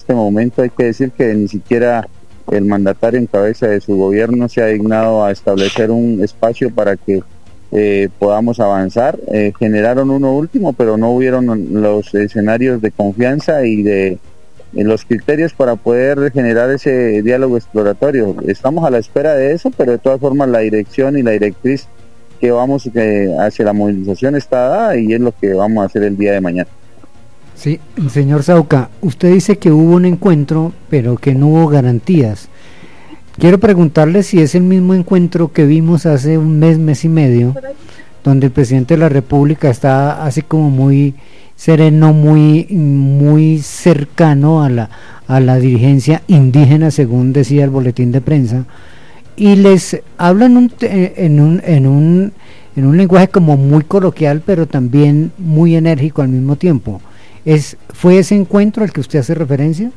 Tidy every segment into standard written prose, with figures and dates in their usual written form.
este momento hay que decir que ni siquiera el mandatario en cabeza de su gobierno se ha dignado a establecer un espacio para que podamos avanzar. Generaron uno último, pero no hubieron los escenarios de confianza y de los criterios para poder generar ese diálogo exploratorio. Estamos a la espera de eso, pero de todas formas la dirección y la directriz que vamos hacia la movilización está dada y es lo que vamos a hacer el día de mañana. Sí, señor Sauca, usted dice que hubo un encuentro, pero que no hubo garantías. Quiero preguntarle si es el mismo encuentro que vimos hace un mes y medio, donde el presidente de la República está así como muy sereno, muy cercano a la dirigencia indígena, según decía el boletín de prensa, y les hablan en un lenguaje como muy coloquial, pero también muy enérgico al mismo tiempo. ¿Fue ese encuentro al que usted hace referencia?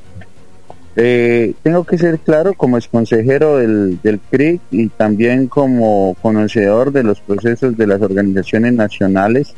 Tengo que ser claro, como exconsejero del CRIC y también como conocedor de los procesos de las organizaciones nacionales,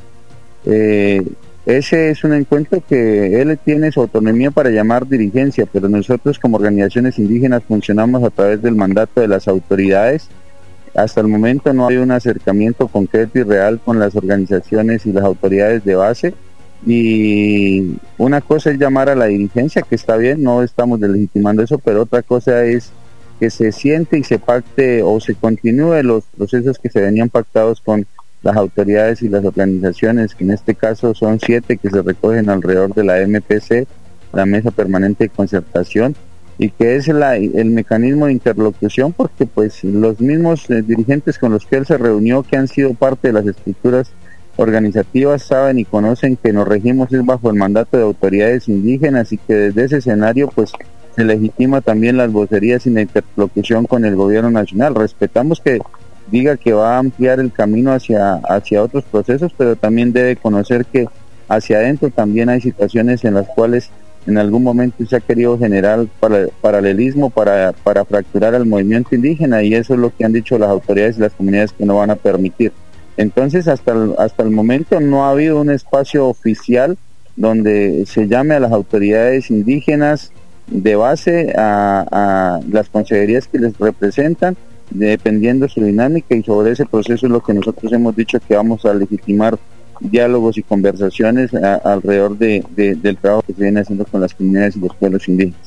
ese es un encuentro que él tiene su autonomía para llamar dirigencia, pero nosotros como organizaciones indígenas funcionamos a través del mandato de las autoridades. Hasta el momento no hay un acercamiento concreto y real con las organizaciones y las autoridades de base. Y una cosa es llamar a la dirigencia, que está bien, no estamos delegitimando eso, pero otra cosa es que se siente y se pacte o se continúe los procesos que se venían pactados con las autoridades y las organizaciones, que en este caso son 7 que se recogen alrededor de la MPC, la Mesa Permanente de Concertación, y que es el mecanismo de interlocución, porque pues los mismos dirigentes con los que él se reunió, que han sido parte de las estructuras organizativas, saben y conocen que nos regimos es bajo el mandato de autoridades indígenas y que desde ese escenario pues se legitima también las vocerías y la interlocución con el gobierno nacional. Respetamos que diga que va a ampliar el camino hacia otros procesos, pero también debe conocer que hacia adentro también hay situaciones en las cuales en algún momento se ha querido generar paralelismo para fracturar al movimiento indígena, y eso es lo que han dicho las autoridades y las comunidades que no van a permitir. Entonces, hasta el momento no ha habido un espacio oficial donde se llame a las autoridades indígenas de base, a las consejerías que les representan, dependiendo su dinámica, y sobre ese proceso es lo que nosotros hemos dicho que vamos a legitimar diálogos y conversaciones alrededor del trabajo que se viene haciendo con las comunidades y los pueblos indígenas.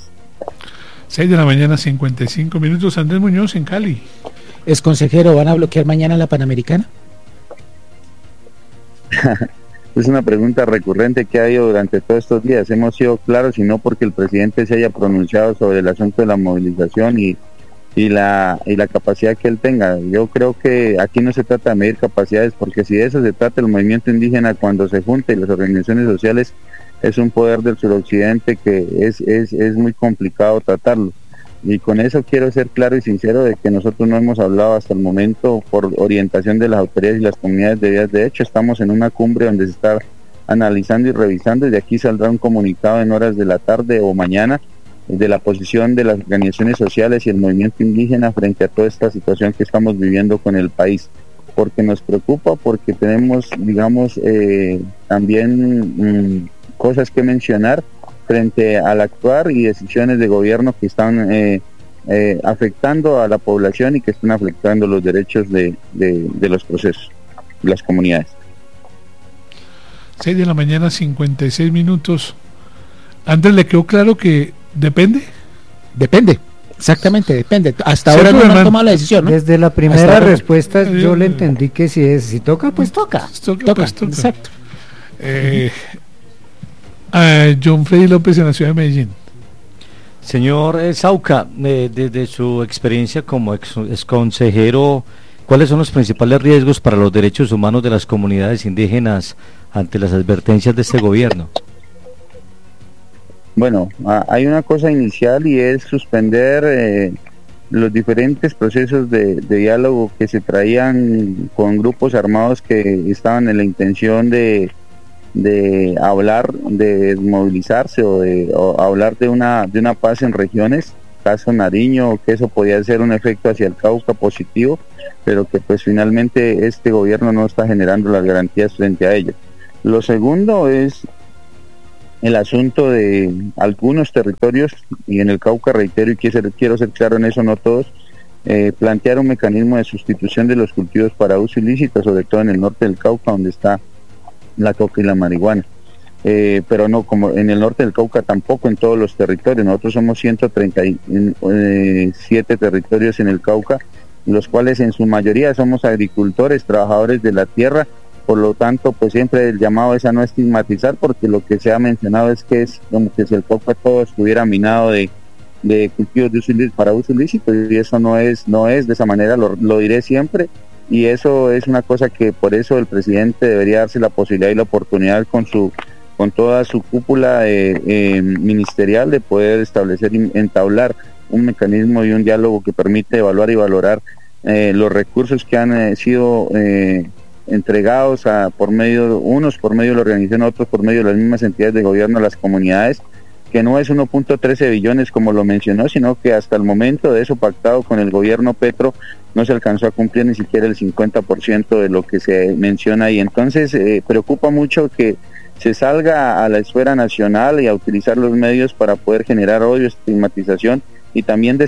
6:55 a.m. Andrés Muñoz en Cali. Es consejero, ¿van a bloquear mañana la Panamericana? Es una pregunta recurrente que ha habido durante todos estos días. Hemos sido claros, y no porque el presidente se haya pronunciado sobre el asunto de la movilización y la capacidad que él tenga. Yo creo que aquí no se trata de medir capacidades, porque si de eso se trata, el movimiento indígena cuando se junta y las organizaciones sociales es un poder del suroccidente que es muy complicado tratarlo. Y con eso quiero ser claro y sincero de que nosotros no hemos hablado hasta el momento por orientación de las autoridades y las comunidades de vías. De hecho, estamos en una cumbre donde se está analizando y revisando, y de aquí saldrá un comunicado en horas de la tarde o mañana de la posición de las organizaciones sociales y el movimiento indígena frente a toda esta situación que estamos viviendo con el país, porque nos preocupa, porque tenemos, digamos, también cosas que mencionar frente al actuar y decisiones de gobierno que están afectando a la población y que están afectando los derechos de los procesos, de las comunidades. 6:56 a.m. Andrés, ¿le quedó claro que depende? Depende, exactamente, depende. Hasta ahora no han tomado la decisión, ¿no? Desde la primera respuesta yo le entendí que si toca, pues toca. Toca. Exacto. John Freddy López en la ciudad de Medellín. Señor Sauca, desde su experiencia como exconsejero, ¿cuáles son los principales riesgos para los derechos humanos de las comunidades indígenas ante las advertencias de este gobierno? Bueno, hay una cosa inicial, y es suspender los diferentes procesos de diálogo que se traían con grupos armados que estaban en la intención de hablar, de desmovilizarse o hablar de una paz en regiones, caso Nariño, que eso podía ser un efecto hacia el Cauca positivo, pero que pues finalmente este gobierno no está generando las garantías frente a ello. Lo segundo es el asunto de algunos territorios, y en el Cauca, reitero, y quiero ser claro en eso, no todos, plantear un mecanismo de sustitución de los cultivos para uso ilícito, sobre todo en el norte del Cauca, donde está la coca y la marihuana. Pero no, como en el norte del Cauca, tampoco en todos los territorios. Nosotros somos 137 territorios en el Cauca, los cuales en su mayoría somos agricultores, trabajadores de la tierra. Por lo tanto, pues siempre el llamado es a no estigmatizar, porque lo que se ha mencionado es que es como que si el Cauca todo estuviera minado de cultivos de uso ilícito, para uso ilícito, y eso no es de esa manera, lo diré siempre, y eso es una cosa que por eso el presidente debería darse la posibilidad y la oportunidad con toda su cúpula ministerial de poder establecer, entablar un mecanismo y un diálogo que permite evaluar y valorar los recursos que han sido entregados unos por medio de la organización, otros por medio de las mismas entidades de gobierno a las comunidades, que no es 1.13 billones como lo mencionó, sino que hasta el momento de eso pactado con el gobierno Petro no se alcanzó a cumplir ni siquiera el 50% de lo que se menciona ahí. Entonces preocupa mucho que se salga a la esfera nacional y a utilizar los medios para poder generar odio, estigmatización y también